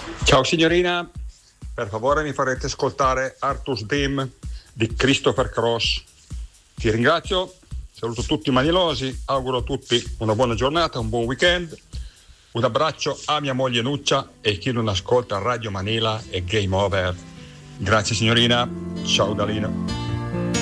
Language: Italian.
Ciao signorina, per favore mi farete ascoltare Arthur's Dream di Christopher Cross. Ti ringrazio, saluto tutti i manilosi, auguro a tutti una buona giornata, un buon weekend. Un abbraccio a mia moglie Nuccia e chi non ascolta Radio Manila e Game Over. Grazie signorina, ciao Dalino.